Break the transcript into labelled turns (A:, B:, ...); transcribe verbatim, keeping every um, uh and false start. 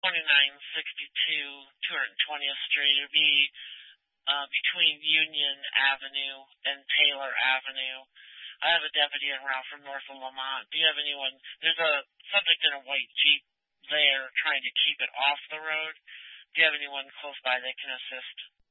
A: twenty-nine sixty-two, two hundred twentieth Street. It'd be uh, between Union Avenue and Taylor Avenue. I have a deputy en route from north of Lamont. Do you have anyone? There's a subject in a white Jeep there trying to keep it off the road. Do you have anyone close by that can assist?